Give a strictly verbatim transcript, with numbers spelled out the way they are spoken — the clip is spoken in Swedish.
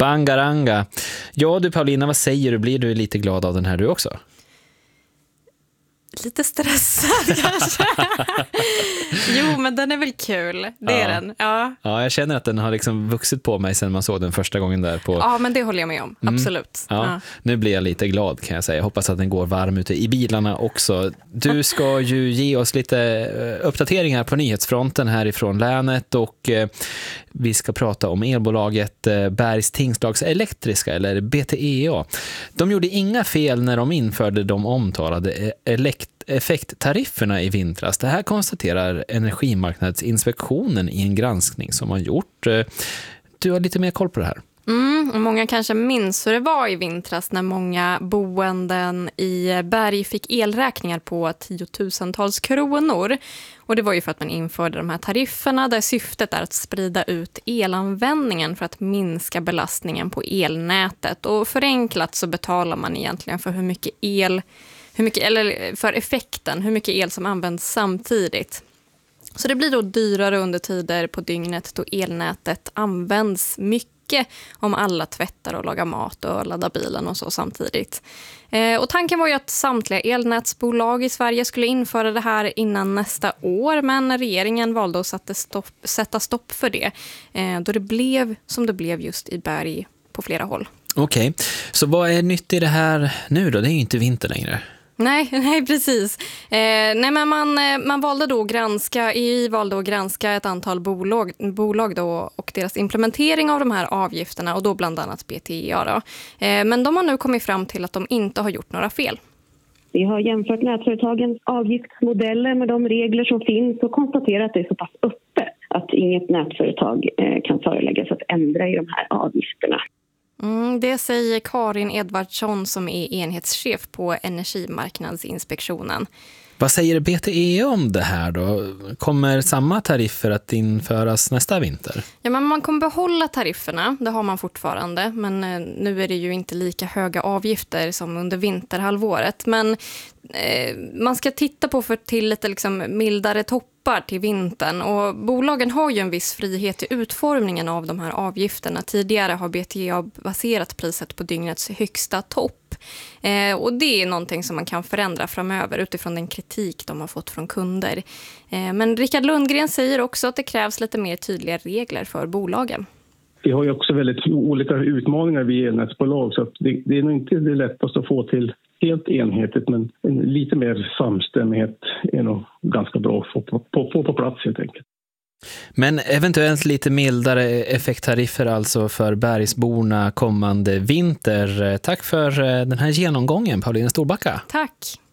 Bangaranga. Ja du Paulina, vad säger du? Blir du lite glad av den här du också? Lite stressad kanske. Jo, men den är väl kul. Det är ja. den. Ja. ja, jag känner att den har liksom vuxit på mig sedan man såg den första gången där på... Ja, men det håller jag med om. Mm. Absolut. Ja. Ja. Nu blir jag lite glad kan jag säga. Jag hoppas att den går varm ute i bilarna också. Du ska ju ge oss lite uppdateringar på nyhetsfronten härifrån länet och eh, vi ska prata om elbolaget eh, Bergs Tingslags Elektriska eller B T E A. De gjorde inga fel när de införde de omtalade elekt effekttarifferna i vintras. Det här konstaterar Energimarknadsinspektionen i en granskning som har gjort. Du har lite mer koll på det här. Mm, och många kanske minns hur det var i vintras när många boenden i Berg fick elräkningar på tiotusentals kronor. Och det var ju för att man införde de här tarifferna där syftet är att sprida ut elanvändningen för att minska belastningen på elnätet. Och förenklat så betalar man egentligen för hur mycket el Hur mycket, eller för effekten, hur mycket el som används samtidigt. Så det blir då dyrare under tider på dygnet då elnätet används mycket om alla tvättar och lagar mat och laddar bilen och så samtidigt. Eh, och tanken var ju att samtliga elnätsbolag i Sverige skulle införa det här innan nästa år, men regeringen valde att sätta stopp, sätta stopp för det eh, då det blev som det blev just i Berg på flera håll. Okej, okay. Så vad är nytt i det här nu då? Det är ju inte vinter längre. Nej, nej precis. Eh, nej, men man, man valde då att granska, E I valde att granska ett antal bolag, bolag då och deras implementering av de här avgifterna och då bland annat B T E A då. Eh, men de har nu kommit fram till att de inte har gjort några fel. Vi har jämfört nätföretagens avgiftsmodeller med de regler som finns och konstaterat att det är så pass öppet att inget nätföretag eh, kan föreläggas att ändra i de här avgifterna. Mm, det säger Karin Edvardsson som är enhetschef på Energimarknadsinspektionen. Vad säger B T E A om det här då? Kommer samma tariffer att införas nästa vinter? Ja, men man kommer behålla tarifferna, det har man fortfarande. Men nu är det ju inte lika höga avgifter som under vinterhalvåret. Men eh, man ska titta på för till lite liksom mildare toppar till vintern. Och bolagen har ju en viss frihet i utformningen av de här avgifterna. Tidigare har B T E A baserat priset på dygnets högsta topp. Eh, och det är någonting som man kan förändra framöver utifrån den kritik de har fått från kunder. Eh, men Rickard Lundgren säger också att det krävs lite mer tydliga regler för bolagen. Vi har ju också väldigt olika utmaningar vid elnätsbolag så att det, det är nog inte det lättaste att få till helt enhetligt men en lite mer samstämmighet är nog ganska bra att få på, på, på, på plats helt enkelt. Men eventuellt lite mildare effekttariffer alltså för bergsborna kommande vinter. Tack för den här genomgången, Paulina Storbacka. Tack.